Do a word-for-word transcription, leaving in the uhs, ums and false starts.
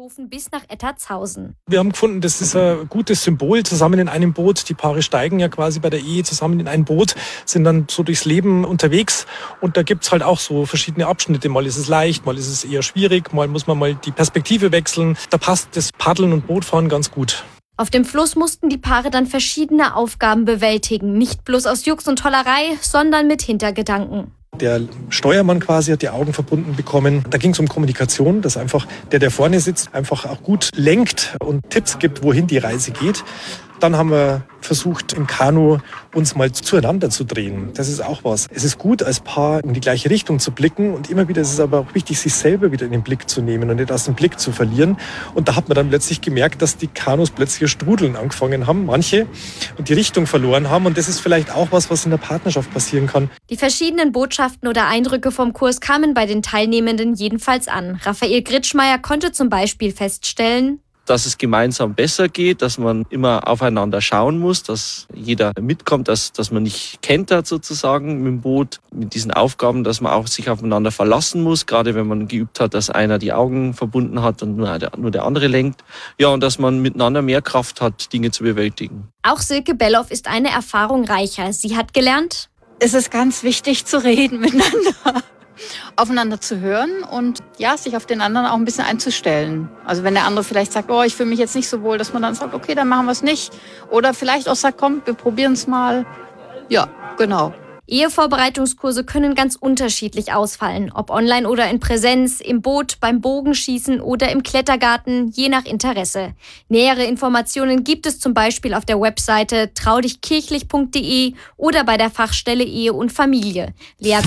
Oberhofen bis nach Ettertshausen. Wir haben gefunden, das ist ein gutes Symbol, zusammen in einem Boot. Die Paare steigen ja quasi bei der Ehe zusammen in ein Boot, sind dann so durchs Leben unterwegs. Und da gibt's halt auch so verschiedene Abschnitte. Mal ist es leicht, mal ist es eher schwierig, mal muss man mal die Perspektive wechseln. Da passt das Paddeln und Bootfahren ganz gut. Auf dem Fluss mussten die Paare dann verschiedene Aufgaben bewältigen. Nicht bloß aus Jux und Tollerei, sondern mit Hintergedanken. Der Steuermann quasi hat die Augen verbunden bekommen. Da ging es um Kommunikation, dass einfach der, der vorne sitzt, einfach auch gut lenkt und Tipps gibt, wohin die Reise geht. Dann haben wir versucht, im Kanu uns mal zueinander zu drehen. Das ist auch was. Es ist gut, als Paar in die gleiche Richtung zu blicken. Und immer wieder ist es aber auch wichtig, sich selber wieder in den Blick zu nehmen und nicht aus dem Blick zu verlieren. Und da hat man dann plötzlich gemerkt, dass die Kanus plötzlich strudeln angefangen haben, manche, und die Richtung verloren haben. Und das ist vielleicht auch was, was in der Partnerschaft passieren kann. Die verschiedenen Botschaften oder Eindrücke vom Kurs kamen bei den Teilnehmenden jedenfalls an. Raphael Gritschmeier konnte zum Beispiel feststellen, dass es gemeinsam besser geht, dass man immer aufeinander schauen muss, dass jeder mitkommt, dass, dass man nicht kentert sozusagen mit dem Boot, mit diesen Aufgaben, dass man auch sich aufeinander verlassen muss, gerade wenn man geübt hat, dass einer die Augen verbunden hat und nur der, nur der andere lenkt. Ja, und dass man miteinander mehr Kraft hat, Dinge zu bewältigen. Auch Silke Belloff ist eine Erfahrung reicher. Sie hat gelernt, es ist ganz wichtig zu reden miteinander. Aufeinander zu hören und ja, sich auf den anderen auch ein bisschen einzustellen. Also wenn der andere vielleicht sagt, oh, ich fühle mich jetzt nicht so wohl, dass man dann sagt, okay, dann machen wir es nicht. Oder vielleicht auch sagt, komm, wir probieren es mal. Ja, genau. Ehevorbereitungskurse können ganz unterschiedlich ausfallen, ob online oder in Präsenz, im Boot, beim Bogenschießen oder im Klettergarten, je nach Interesse. Nähere Informationen gibt es zum Beispiel auf der Webseite traudichkirchlich punkt de oder bei der Fachstelle Ehe und Familie. Lea